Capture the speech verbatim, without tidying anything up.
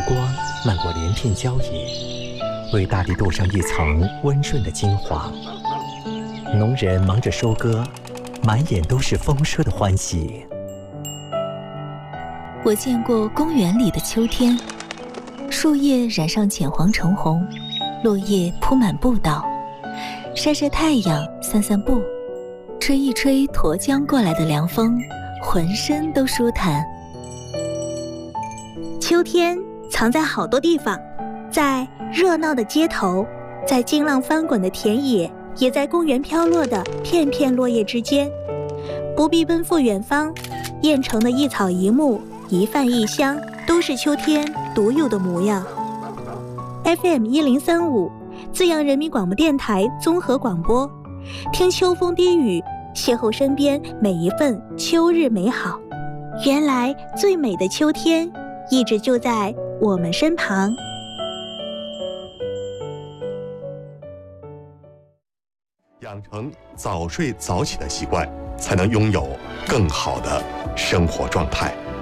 光漫过连片郊野，为大地镀上一层温润的金黄。农人忙着收割，满眼都是丰收的欢喜。 我见过公园里的秋天，树叶染上浅黄橙红，落叶铺满步道，晒晒太阳，散散步，吹一吹沱江过来的凉风，浑身都舒坦。 秋天藏在好多地方，在热闹的街头，在惊浪翻滚的田野，也在公园飘落的片片落叶之间。不必奔赴远方，燕城的一草一木，一饭一香，都是秋天独有的模样。F M 一零三五，资阳人民广播电台综合广播，听秋风低语，邂逅身边每一份秋日美好。原来最美的秋天，一直就在我们身旁。 养成早睡早起的习惯，才能拥有更好的生活状态。